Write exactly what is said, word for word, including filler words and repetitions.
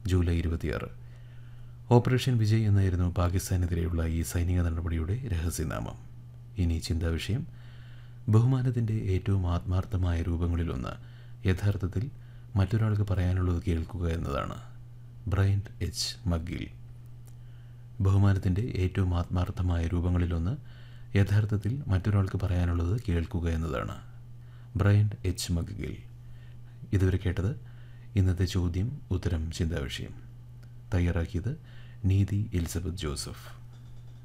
July ഇരുപത്തിയാറ്. Operation Vijay എന്നായിരുന്നു പാകിസ്ഥാനെതിരെയുള്ള ഈ സൈനിക നടപടിയുടെ രഹസ്യനാമം. ഇനി ചിന്താവിഷയം: ബഹുമാനത്തിൻ്റെ ഏറ്റവും ആത്മാർത്ഥമായ രൂപങ്ങളിലൊന്ന് യഥാർത്ഥത്തിൽ മറ്റൊരാൾക്ക് പറയാനുള്ളത് കേൾക്കുക എന്നതാണ്. Bryant H മഗ്ഗിൽ. ബഹുമാനത്തിൻ്റെ ഏറ്റവും ആത്മാർത്ഥമായ രൂപങ്ങളിലൊന്ന് യഥാർത്ഥത്തിൽ മറ്റൊരാൾക്ക് പറയാനുള്ളത് കേൾക്കുക എന്നതാണ്. Bryant H മഗ്ഗിൽ. ഇതുവരെ കേട്ടത് ഇന്നത്തെ ചോദ്യം ഉത്തരം ചിന്താവിഷയം. തയ്യാറാക്കിയത് നീതി എലിസബത്ത് ജോസഫ്.